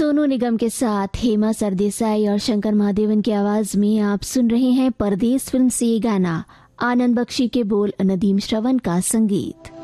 सोनू निगम के साथ हेमा सरदेसाई और शंकर महादेवन की आवाज में आप सुन रहे हैं परदेस फिल्म से ये गाना। आनंद बख्शी के बोल, नदीम श्रवण का संगीत।